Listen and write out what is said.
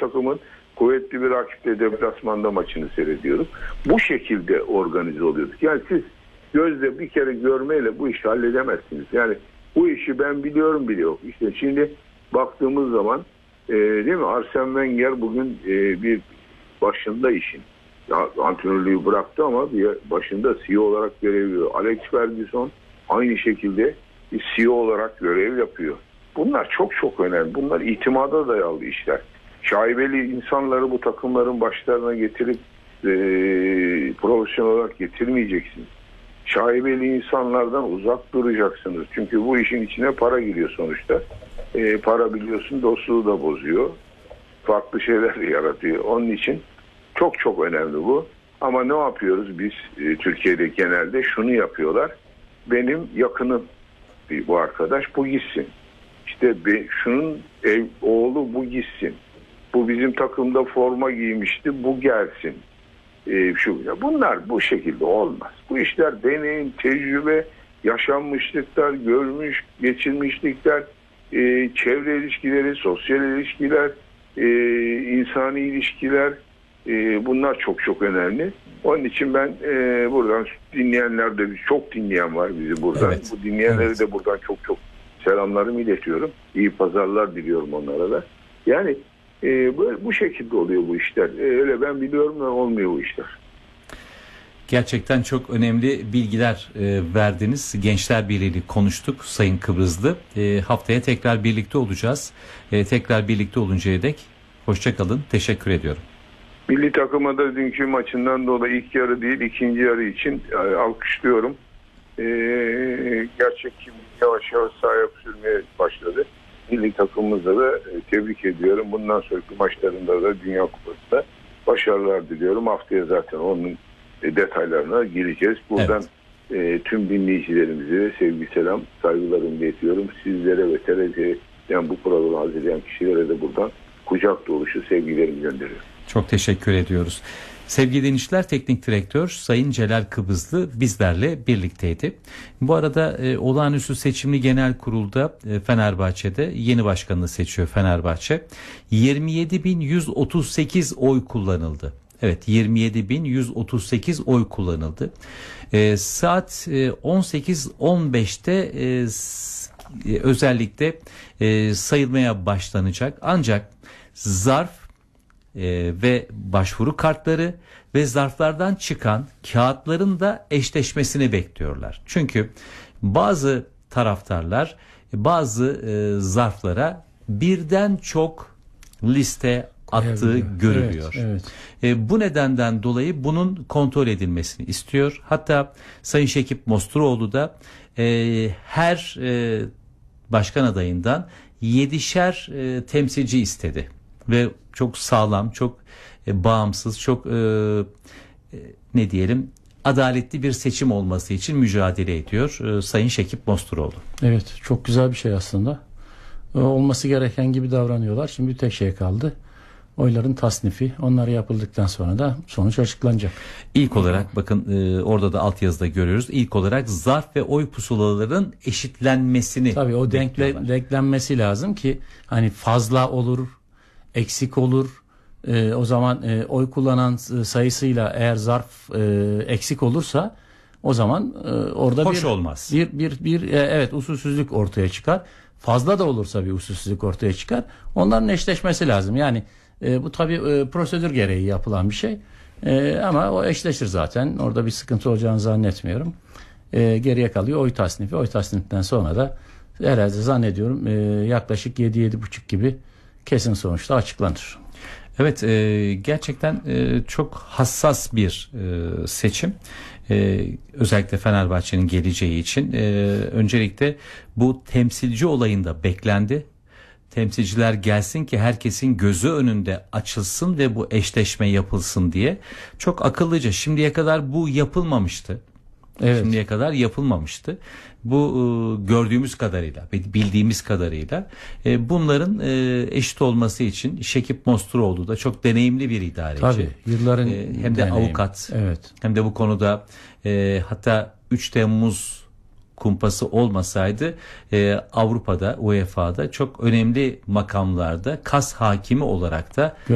takımın kuvvetli bir rakiple deplasmanda maçını seyrediyoruz. Bu şekilde organize oluyorduk. Yani siz gözle bir kere görmeyle bu işi halledemezsiniz. Yani bu işi ben biliyorum bile yok. İşte şimdi baktığımız zaman değil mi, Arsene Wenger bugün bir başında işin. Ya, antrenörlüğü bıraktı ama bir başında CEO olarak görev yapıyor. Alex Ferguson aynı şekilde CEO olarak görev yapıyor. Bunlar çok çok önemli. Bunlar itimada dayalı işler. Şaibeli insanları bu takımların başlarına getirip profesyonel olarak getirmeyeceksiniz. Şaibeli insanlardan uzak duracaksınız. Çünkü bu işin içine para giriyor sonuçta. Para biliyorsun dostluğu da bozuyor. Farklı şeyler yaratıyor. Onun için çok çok önemli bu. Ama ne yapıyoruz biz Türkiye'de genelde? Şunu yapıyorlar. Benim yakınım bu arkadaş, bu gitsin. İşte şunun oğlu bu gitsin. Bu bizim takımda forma giymişti, bu gelsin. Bunlar bu şekilde olmaz. Bu işler deneyim, tecrübe, yaşanmışlıklar, geçirmişlikler, çevre ilişkileri, sosyal ilişkiler, insani ilişkiler, bunlar çok çok önemli. Onun için ben buradan dinleyenlerde çok dinleyen var bizi buradan. Evet. Bu dinleyenleri de buradan çok çok selamlarımı iletiyorum. İyi pazarlar diliyorum onlara da. Yani bu şekilde oluyor bu işler. Öyle ben biliyorum da olmuyor bu işler. Gerçekten çok önemli bilgiler verdiniz. Gençler Birliği'ni konuştuk Sayın Kıbrıslı. Haftaya tekrar birlikte olacağız. Tekrar birlikte oluncaya dek hoşça kalın. Teşekkür ediyorum. Milli takıma da dünkü maçından dolayı ilk yarı değil ikinci yarı için alkışlıyorum. Gerçek kim yavaş yavaş sahaya sürmeye başladı. Milli takımımızda da tebrik ediyorum. Bundan sonraki maçlarında da Dünya Kupası'nda başarılar diliyorum. Haftaya zaten onun detaylarına gireceğiz. Buradan tüm dinleyicilerimize de sevgi, selam, saygılarımı iletiyorum. Sizlere ve TRT'den bu programı hazırlayan kişilere de buradan kucak dolusu sevgilerimi gönderiyorum. Çok teşekkür ediyoruz. Sevgili dinleyiciler, Teknik Direktör Sayın Celal Kıbrıslı bizlerle birlikteydi. Bu arada olağanüstü seçimli genel kurulda Fenerbahçe'de yeni başkanını seçiyor Fenerbahçe. 27.138 oy kullanıldı. Evet, 27.138 oy kullanıldı. Saat 18.15'te özellikle sayılmaya başlanacak. Ancak zarf ve başvuru kartları ve zarflardan çıkan kağıtların da eşleşmesini bekliyorlar. Çünkü bazı taraftarlar bazı zarflara birden çok liste attığı görülüyor. Evet. Bu nedenden dolayı bunun kontrol edilmesini istiyor. Hatta Sayın Şekip Mosturoğlu da her başkan adayından 7'şer temsilci istedi. Ve çok sağlam, çok bağımsız, çok ne diyelim, adaletli bir seçim olması için mücadele ediyor Sayın Şekip Mosturoğlu. Evet, çok güzel bir şey aslında. Olması gereken gibi davranıyorlar. Şimdi bir tek şey kaldı. Oyların tasnifi. Onlar yapıldıktan sonra da sonuç açıklanacak. İlk olarak bakın orada da altyazıda görüyoruz. İlk olarak zarf ve oy pusulaların eşitlenmesini. Tabii o denklenmesi lazım ki hani fazla olur, eksik olur. O zaman oy kullanan sayısıyla eğer zarf eksik olursa o zaman orada hoş olmaz. Evet, usulsüzlük ortaya çıkar. Fazla da olursa bir usulsüzlük ortaya çıkar. Onların eşleşmesi lazım. Yani bu tabii prosedür gereği yapılan bir şey. Ama o eşleşir zaten. Orada bir sıkıntı olacağını zannetmiyorum. Geriye kalıyor oy tasnifi. Oy tasniften sonra da herhalde zannediyorum yaklaşık 7-7,5 gibi kesin sonuçta açıklanır. Evet, gerçekten çok hassas bir seçim. Özellikle Fenerbahçe'nin geleceği için öncelikle bu temsilci olayında beklendi. Temsilciler gelsin ki herkesin gözü önünde açılsın ve bu eşleşme yapılsın diye. Çok akıllıca. Şimdiye kadar bu yapılmamıştı. Evet. Şimdiye kadar yapılmamıştı. Bu gördüğümüz kadarıyla, bildiğimiz kadarıyla bunların eşit olması için Şekip Mosturoğlu da çok deneyimli bir idareci. Tabii, yılların hem de avukat. Evet. Hem de bu konuda hatta 3 Temmuz kumpası olmasaydı Avrupa'da, UEFA'da çok önemli makamlarda kas hakimi olarak da